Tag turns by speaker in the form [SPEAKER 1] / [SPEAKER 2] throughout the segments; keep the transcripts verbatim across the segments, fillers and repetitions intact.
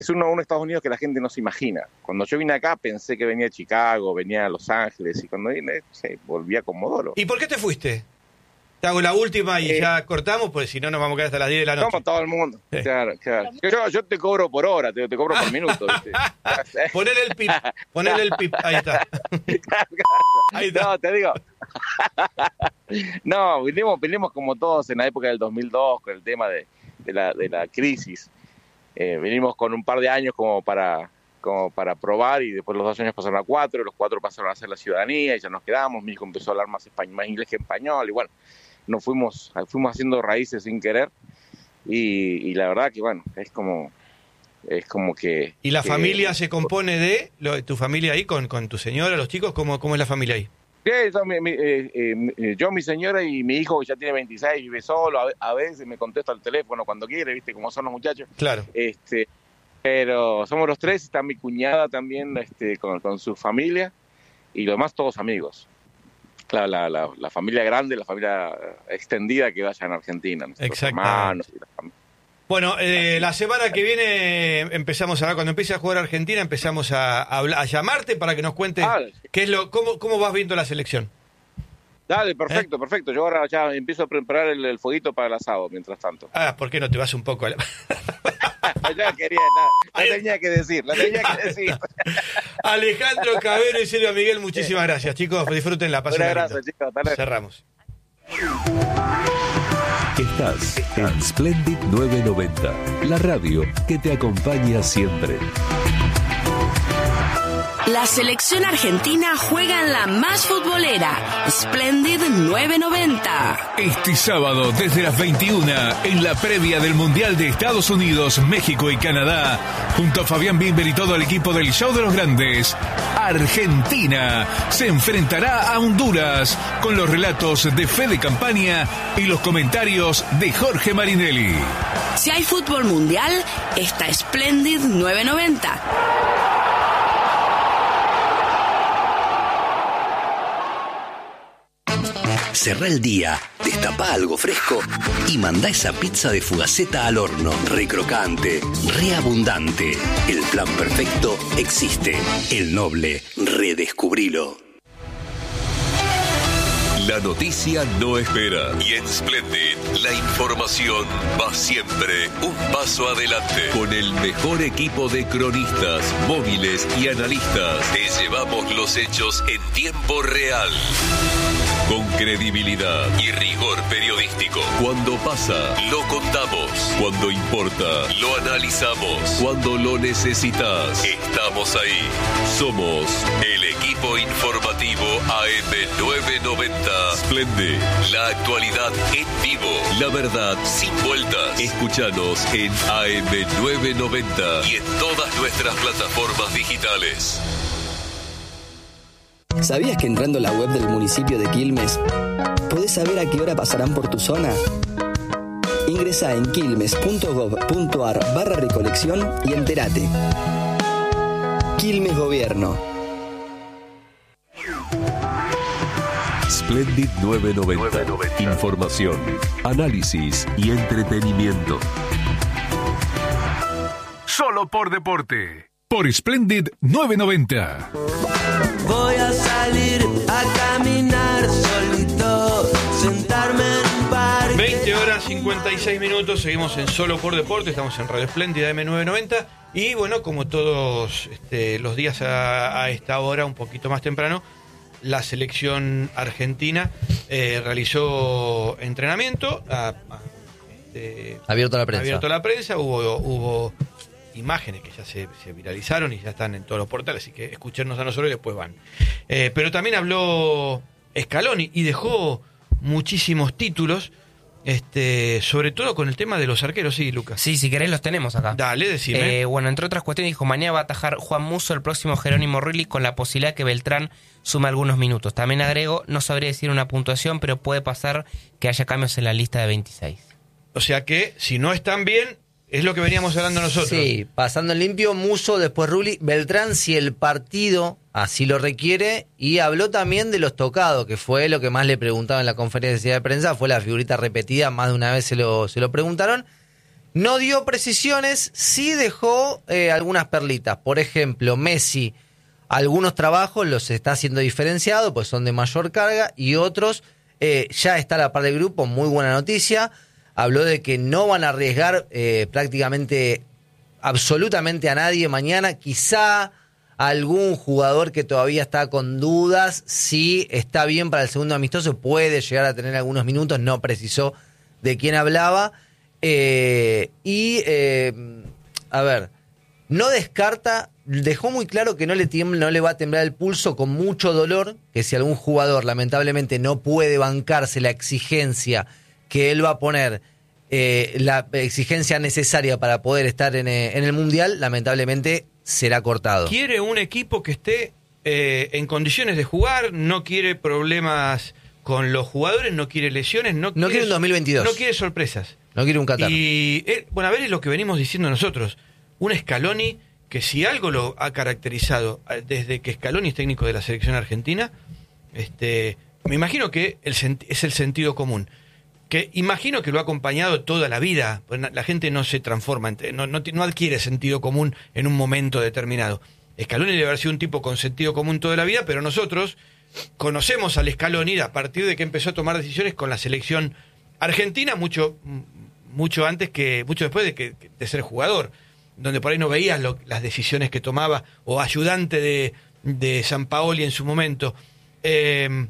[SPEAKER 1] es uno, un Estados Unidos que la gente no se imagina. Cuando yo vine acá pensé que venía a Chicago, venía a Los Ángeles, y cuando vine, se volví a Comodoro.
[SPEAKER 2] ¿Y por qué te fuiste? Te hago la última y eh, ya cortamos, porque si no nos vamos a quedar hasta las diez de la noche.
[SPEAKER 1] Como todo el mundo.
[SPEAKER 2] Sí.
[SPEAKER 1] Claro, claro. Yo, yo te cobro por hora, te, te cobro por minuto, ¿viste?
[SPEAKER 2] Ponele el pip, ponele el pip, ahí está. Ahí está.
[SPEAKER 1] No, te digo. No, vinimos, vinimos como todos en la época del dos mil dos, con el tema de, de, la, de la crisis. Eh, vinimos con un par de años como para, como para probar, y después los dos años pasaron a cuatro, los cuatro pasaron a hacer la ciudadanía y ya nos quedamos. Mi hijo empezó a hablar más español, más inglés que español, y bueno, nos fuimos, fuimos haciendo raíces sin querer, y, y la verdad que bueno, es como, es como que...
[SPEAKER 2] ¿Y la
[SPEAKER 1] que,
[SPEAKER 2] familia se compone de, lo, tu familia ahí, con, con tu señora, los chicos? ¿Cómo, cómo es la familia ahí?
[SPEAKER 1] Sí, yo, mi, mi, eh, eh, yo, mi señora y mi hijo, que ya tiene veintiséis, vive solo, a, a veces me contesta al teléfono cuando quiere, viste cómo son los muchachos.
[SPEAKER 2] Claro.
[SPEAKER 1] Este, pero somos los tres, está mi cuñada también este, con, con su familia, y los demás todos amigos. La, la, la, la familia grande, la familia extendida que vaya en Argentina, nuestros hermanos. Y la familia.
[SPEAKER 2] Bueno, eh, la semana que viene empezamos a ver, cuando empiece a jugar Argentina, empezamos a, a, a llamarte para que nos cuentes
[SPEAKER 1] Dale.
[SPEAKER 2] qué es lo, cómo, cómo vas viendo la selección.
[SPEAKER 1] Dale, perfecto, ¿Eh? perfecto. Yo ahora ya empiezo a preparar el, el fueguito para el asado, mientras tanto.
[SPEAKER 2] Ah, ¿por qué no te vas un poco a la...
[SPEAKER 1] Ya quería, la, la tenía que decir, la tenía que decir.
[SPEAKER 2] Alejandro Cavero y Silvia Miguel, muchísimas gracias, chicos. Disfruten la pasión.
[SPEAKER 1] Un abrazo, chicos.
[SPEAKER 2] Cerramos.
[SPEAKER 3] Estás en Splendid novecientos noventa, la radio que te acompaña siempre.
[SPEAKER 4] La selección argentina juega en la más futbolera, Splendid novecientos noventa.
[SPEAKER 5] Este sábado desde las veintiuna, en la previa del Mundial de Estados Unidos, México y Canadá, junto a Fabián Bimber y todo el equipo del Show de los Grandes, Argentina se enfrentará a Honduras con los relatos de Fede Campaña y los comentarios de Jorge Marinelli.
[SPEAKER 4] Si hay fútbol mundial, está Splendid novecientos noventa.
[SPEAKER 6] Cerrá el día, destapá algo fresco y mandá esa pizza de Fugaceta al horno. Re crocante, re abundante. El plan perfecto existe. El Noble, redescubrilo.
[SPEAKER 3] La noticia no espera. Y en Splendid, la información va siempre un paso adelante. Con el mejor equipo de cronistas, móviles y analistas, te llevamos los hechos en tiempo real. Con credibilidad y rigor periodístico. Cuando pasa, lo contamos. Cuando importa, lo analizamos. Cuando lo necesitas, estamos ahí. Somos el equipo informativo A M novecientos noventa. Splendid, la actualidad en vivo. La verdad sin vueltas. Escúchanos en A M novecientos noventa y en todas nuestras plataformas digitales.
[SPEAKER 7] ¿Sabías que entrando a la web del municipio de Quilmes podés saber a qué hora pasarán por tu zona? Ingresá en quilmes.gov.ar barra recolección y entérate. Quilmes Gobierno.
[SPEAKER 3] Splendid novecientos noventa. Información, análisis y entretenimiento.
[SPEAKER 5] Solo por deporte. Por Splendid novecientos noventa.
[SPEAKER 8] Voy a salir a caminar solito, sentarme en un bar.
[SPEAKER 2] veinte horas cincuenta y seis minutos, seguimos en Solo por Deporte, estamos en Radio Splendid A M novecientos noventa. Y bueno, como todos este, los días a, a esta hora, un poquito más temprano, la selección argentina eh, realizó entrenamiento a, a, este,
[SPEAKER 9] abierto a la prensa.
[SPEAKER 2] Abierto a la prensa, hubo, hubo imágenes que ya se, se viralizaron y ya están en todos los portales, así que escucharnos a nosotros y después van. Eh, pero también habló Scaloni y dejó muchísimos títulos, este, sobre todo con el tema de los arqueros. Sí, Lucas.
[SPEAKER 10] Sí, si querés los tenemos acá.
[SPEAKER 2] Dale, decime.
[SPEAKER 10] Eh, bueno, entre otras cuestiones dijo, mañana va a atajar Juan Musso, el próximo Jerónimo Rulli, con la posibilidad que Beltrán sume algunos minutos. También agregó, no sabría decir una puntuación, pero puede pasar que haya cambios en la lista de veintiséis.
[SPEAKER 2] O sea que, si no están bien, es lo que veníamos hablando nosotros.
[SPEAKER 9] Sí, pasando en limpio, Musso, después Rulli, Beltrán si el partido así lo requiere, y habló también de los tocados, que fue lo que más le preguntaba en la conferencia de prensa, fue la figurita repetida, más de una vez se lo, se lo preguntaron, No dio precisiones, sí dejó eh, algunas perlitas. Por ejemplo, Messi, algunos trabajos los está haciendo diferenciado, pues son de mayor carga, y otros eh, ya está a la par del grupo, muy buena noticia. Habló de que no van a arriesgar eh, prácticamente absolutamente a nadie mañana, quizá algún jugador que todavía está con dudas, si está bien para el segundo amistoso, puede llegar a tener algunos minutos, no precisó de quién hablaba. Eh, y, eh, a ver, no descarta, dejó muy claro que no le, tiembla, no le va a temblar el pulso con mucho dolor, que si algún jugador lamentablemente no puede bancarse la exigencia que él va a poner, eh, la exigencia necesaria para poder estar en, eh, en el Mundial, lamentablemente será cortado.
[SPEAKER 2] Quiere un equipo que esté eh, en condiciones de jugar, no quiere problemas con los jugadores, no quiere lesiones, no,
[SPEAKER 9] no
[SPEAKER 2] quiere,
[SPEAKER 9] quiere un dos mil veintidós.
[SPEAKER 2] No quiere sorpresas.
[SPEAKER 9] No quiere un Qatar.
[SPEAKER 2] Y, eh, bueno, a ver, es lo que venimos diciendo nosotros. Un Scaloni que si algo lo ha caracterizado desde que Scaloni es técnico de la selección argentina, este, me imagino que el, es el sentido común. Que imagino que lo ha acompañado toda la vida. La gente no se transforma, no, no, no adquiere sentido común en un momento determinado. Scaloni debe haber sido un tipo con sentido común toda la vida, pero nosotros conocemos al Scaloni a partir de que empezó a tomar decisiones con la selección argentina mucho, mucho antes que, mucho después de, que, de ser jugador, donde por ahí no veías lo, las decisiones que tomaba, o ayudante de, de Sampaoli en su momento. Eh,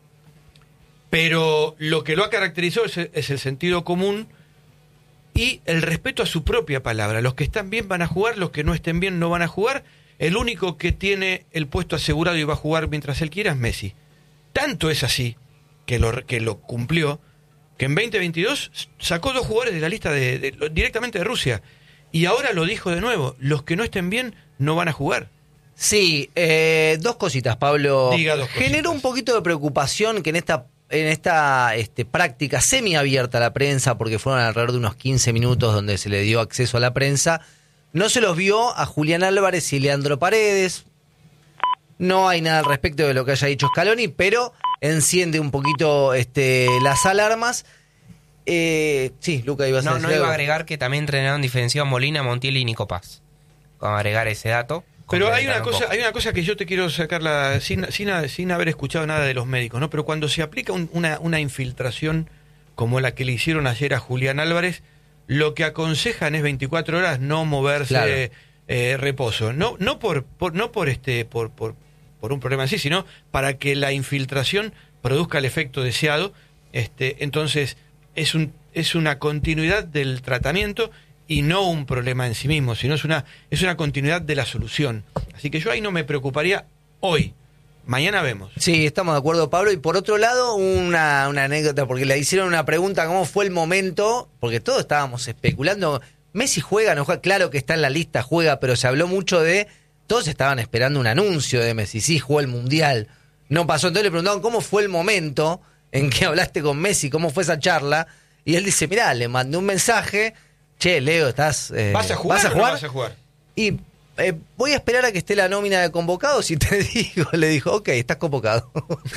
[SPEAKER 2] pero lo que lo ha caracterizado es, es el sentido común y el respeto a su propia palabra. Los que están bien van a jugar, los que no estén bien no van a jugar. El único que tiene el puesto asegurado y va a jugar mientras él quiera es Messi. Tanto es así que lo, que lo cumplió, que en veinte veintidós sacó dos jugadores de la lista de, de, directamente de Rusia. Y ahora lo dijo de nuevo, los que no estén bien no van a jugar.
[SPEAKER 9] Sí, eh, dos cositas, Pablo.
[SPEAKER 2] Diga dos cositas.
[SPEAKER 9] Generó un poquito de preocupación que en esta, en esta este, práctica semiabierta a la prensa, porque fueron alrededor de unos quince minutos donde se le dio acceso a la prensa, no se los vio a Julián Álvarez y Leandro Paredes. No hay nada al respecto de lo que haya dicho Scaloni, pero enciende un poquito este, las alarmas. Eh, sí, Luca, ibas
[SPEAKER 10] no,
[SPEAKER 9] a decir
[SPEAKER 10] No iba
[SPEAKER 9] algo.
[SPEAKER 10] a agregar que también entrenaron diferenciado Molina, Montiel y Nico Paz. Vamos a agregar ese dato.
[SPEAKER 2] Pero hay una cosa, hay una cosa que yo te quiero sacarla sin, sin, sin haber escuchado nada de los médicos, ¿no? Pero cuando se aplica un, una, una infiltración como la que le hicieron ayer a Julián Álvarez, lo que aconsejan es veinticuatro horas no moverse,
[SPEAKER 9] Claro.
[SPEAKER 2] eh, reposo. No, no por, por, no por este, por, por, por un problema en sí, sino para que la infiltración produzca el efecto deseado. Este, entonces es un, es una continuidad del tratamiento y no un problema en sí mismo, sino es una, es una continuidad de la solución. Así que yo ahí no me preocuparía hoy. Mañana vemos.
[SPEAKER 9] Sí, estamos de acuerdo, Pablo. Y por otro lado, una, una anécdota, porque le hicieron una pregunta, ¿cómo fue el momento? Porque todos estábamos especulando. Messi juega, no juega, claro que está en la lista, juega, pero se habló mucho de... Todos estaban esperando un anuncio de Messi, sí, jugó el Mundial. No pasó, entonces le preguntaban cómo fue el momento en que hablaste con Messi, cómo fue esa charla. Y él dice, mirá, le mandé un mensaje, che, Leo, estás... Eh,
[SPEAKER 2] ¿Vas a jugar
[SPEAKER 9] ¿vas a
[SPEAKER 2] o
[SPEAKER 9] jugar?
[SPEAKER 2] no vas a jugar?
[SPEAKER 9] Y... Eh, voy a esperar a que esté la nómina de convocados y te digo, le dijo, ok, estás convocado.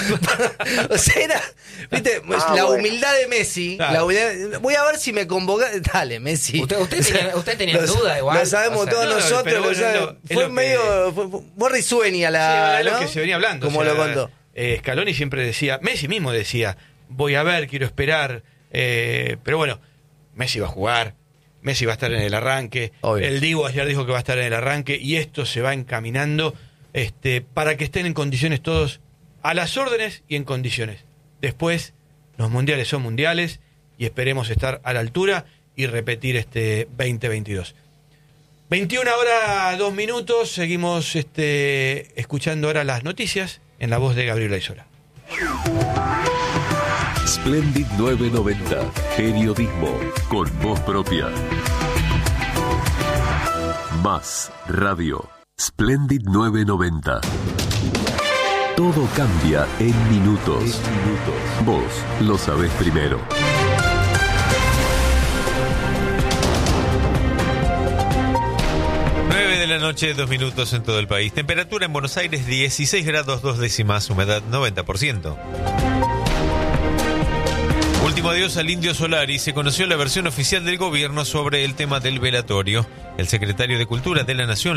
[SPEAKER 9] O sea, era, viste,
[SPEAKER 10] Ah,
[SPEAKER 9] la
[SPEAKER 10] bueno.
[SPEAKER 9] humildad de Messi,
[SPEAKER 2] Claro.
[SPEAKER 9] la humildad- voy a ver si me convoca, dale, Messi.
[SPEAKER 10] Usted- usted
[SPEAKER 9] O sea,
[SPEAKER 10] tenía- usted tenía
[SPEAKER 9] lo-
[SPEAKER 10] duda igual,
[SPEAKER 9] Lo sabemos
[SPEAKER 10] o sea,
[SPEAKER 9] todos
[SPEAKER 2] no, no,
[SPEAKER 9] nosotros,
[SPEAKER 2] pero
[SPEAKER 9] lo
[SPEAKER 2] bueno,
[SPEAKER 9] sabe-
[SPEAKER 2] es lo- es
[SPEAKER 9] fue
[SPEAKER 2] lo que-
[SPEAKER 9] medio, fue, fue- fue risueña la,
[SPEAKER 2] Sí, es
[SPEAKER 9] ¿no?
[SPEAKER 2] lo que se venía hablando.
[SPEAKER 9] Como
[SPEAKER 2] o sea,
[SPEAKER 9] lo contó.
[SPEAKER 2] eh, Scaloni siempre decía, Messi mismo decía, voy a ver, quiero esperar, eh, pero bueno, Messi va a jugar, Messi va a estar en el arranque,
[SPEAKER 9] Obvio.
[SPEAKER 2] el Divo ayer dijo que va a estar en el arranque y esto se va encaminando este, para que estén en condiciones todos a las órdenes y en condiciones. Después, los mundiales son mundiales y esperemos estar a la altura y repetir este veinte veintidós. veintiuna horas, dos minutos, seguimos este, escuchando ahora las noticias en la voz de Gabriela Isola.
[SPEAKER 3] Splendid nueve noventa, periodismo con voz propia. Más radio. Splendid nueve noventa. Todo cambia en minutos. Vos lo sabés primero.
[SPEAKER 11] nueve de la noche, dos minutos en todo el país. Temperatura en Buenos Aires dieciséis grados dos décimas, humedad noventa por ciento. Última último adiós al Indio Solari, se conoció la versión oficial del gobierno sobre el tema del velatorio. El secretario de Cultura de la Nación,